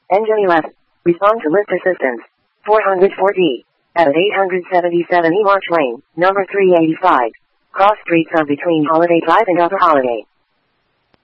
Engine 11. Respond to lift assistance. 404D. At 877 E March Lane, number 385. Cross streets of between Holiday Drive and Upper Holiday.